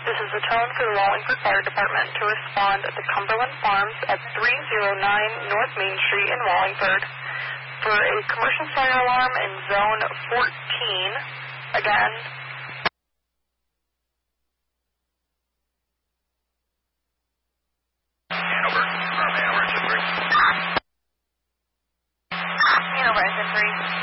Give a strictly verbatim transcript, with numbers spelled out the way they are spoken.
This is the tone for the Wallingford Fire Department to respond at the Cumberland Farms at three oh nine North Main Street in Wallingford for a commercial fire alarm in Zone fourteen. Again, Hanover, Hanover, Engine three. Hanover, Engine three.